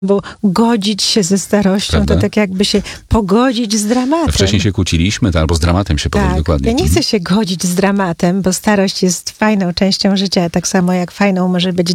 Bo godzić się ze starością, Prawda? to tak jakby się pogodzić z dramatem. Wcześniej się kłóciliśmy, albo z dramatem się pogodzić, Tak, dokładnie. ja nie chcę się godzić z dramatem, bo starość jest fajną częścią życia, tak samo jak fajną może być